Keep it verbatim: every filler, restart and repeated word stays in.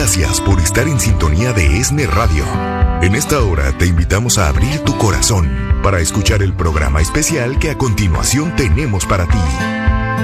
Gracias por estar en sintonía de ESNE Radio. En esta hora te invitamos a abrir tu corazón para escuchar el programa especial que a continuación tenemos para ti.